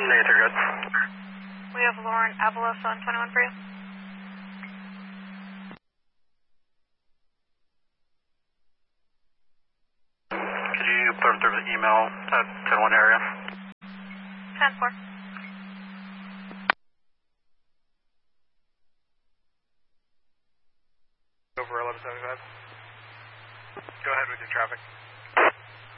Negative, good. We have Lauren Avalos on 21 for you. Could you put them through the email at 10-1 area? 10-4. Over 1175. Go ahead with your traffic.